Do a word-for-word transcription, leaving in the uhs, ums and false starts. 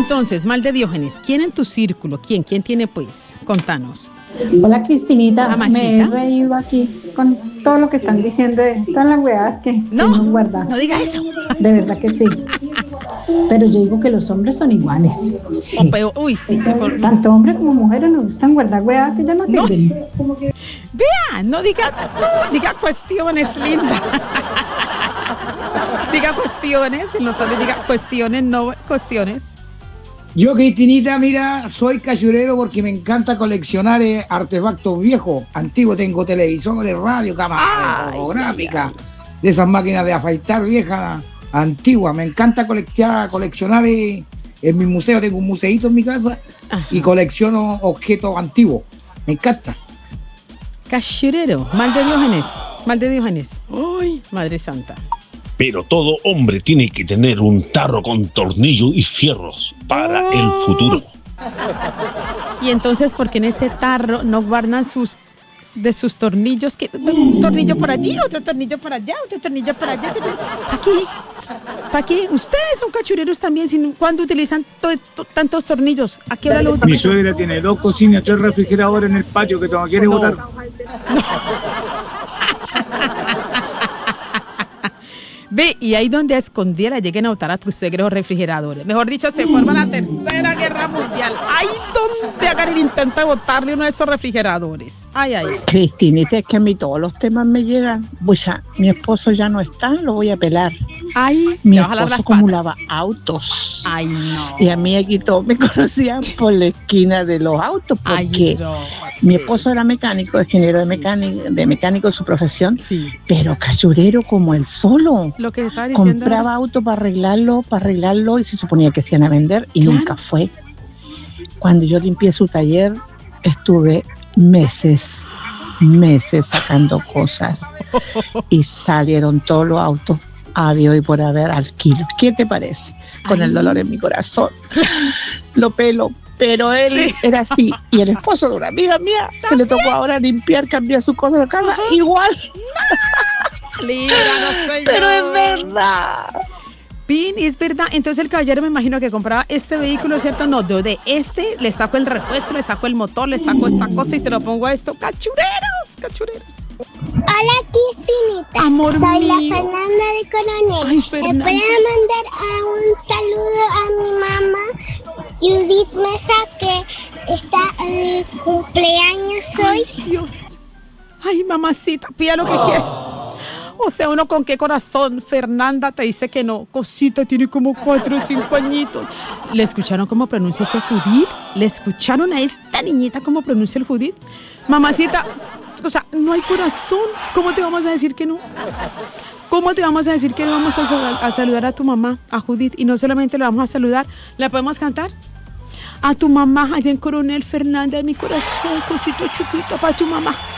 Entonces, mal de Diógenes, ¿quién en tu círculo? ¿Quién? ¿Quién tiene pues? Contanos. Hola Cristinita, Mamacita. me he reído aquí con todo lo que están diciendo de todas las huevadas que No, que nos guardan. no diga eso. De verdad que sí. Pero yo digo que los hombres son iguales. Sí. O peor, uy, sí. Mejor. Tanto hombres como mujeres nos gustan guardar huevadas que ya no No. sirven. Vea, no diga tú, diga cuestiones, linda. Diga cuestiones, y los hombres diga cuestiones, no cuestiones. Yo, Cristinita, mira, soy cachurero porque me encanta coleccionar eh, artefactos viejos, antiguos. Tengo televisores, radio, cámaras fotográficas, de esas máquinas de afeitar viejas, antiguas. Me encanta coleccionar, coleccionar eh, en mi museo. Tengo un museíto en mi casa. Ajá. Y colecciono objetos antiguos. Me encanta. Cachurero, mal de Diógenes, mal de Diógenes. Uy, Madre Santa. Pero todo hombre tiene que tener un tarro con tornillo y fierros para oh. el futuro. Y entonces, ¿por qué en ese tarro no guardan sus de sus tornillos? Que un tornillo por allí, otro tornillo por allá, otro tornillo por allá. ¿Para qué? ¿Para qué? Ustedes son cachureros también. Sin, ¿Cuándo utilizan to, to, tantos tornillos? ¿A qué hora lo utilizan? Mi suegra tiene dos cocinas, tres refrigeradores en el patio que todavía quiere no. botar. No. Ve, y ahí donde a escondiera lleguen a botar a tus suegros refrigeradores. Mejor dicho, se forma la tercera guerra mundial. Ahí donde hagan el intento de botarle uno de esos refrigeradores. Ay, ay. Cristinita, es que a mí todos los temas me llegan. Pues ya, mi esposo ya no está, lo voy a pelar. Ay, mi esposo acumulaba autos. Ay, no. Y a mí aquí todos me conocían por la esquina de los autos, porque ay, no, mi esposo era mecánico, ingeniero de mecánico, de mecánico en su profesión, sí. Pero cachurero como él solo. Lo que estaba diciendo. Compraba auto para arreglarlo, para arreglarlo, y se suponía que se iban a vender, y claro. Nunca fue. Cuando yo limpié su taller, estuve meses, meses sacando cosas, y salieron todos los autos había y por haber al kilo. ¿Qué te parece? Con Ay. El dolor en mi corazón. Lo pelo. Pero él sí. Era así. Y el esposo de una amiga mía, ¿también? Que le tocó ahora limpiar, cambiar sus cosas de casa, uh-huh. Igual. Liga, no sé pero yo. Es verdad. Pin, es verdad. Entonces el caballero me imagino que compraba este vehículo, ¿cierto? No, yo de este le saco el repuesto, le saco el motor, le saco esta cosa y se lo pongo a esto. ¡Cachureros! ¡Cachureros! Hola, Cristinita. Amor Soy mío. la Fernanda de Coronel. Ay, Fernanda. ¿Me puede mandar a un saludo a mi mamá, Judith Mesa, que está en mi cumpleaños hoy? Ay, Dios. Ay, mamacita, pida lo que oh. quiera. O sea, uno con qué corazón, Fernanda te dice que no. Cosita, tiene como cuatro o cinco añitos. ¿Le escucharon cómo pronuncia ese Judith? ¿Le escucharon a esta niñita cómo pronuncia el Judith? Mamacita, o sea, no hay corazón. ¿Cómo te vamos a decir que no? ¿Cómo te vamos a decir que no vamos a saludar, a saludar a tu mamá, a Judith? Y no solamente la vamos a saludar, ¿la podemos cantar? A tu mamá allá en Coronel, Fernanda, de mi corazón, cosito chiquito para tu mamá.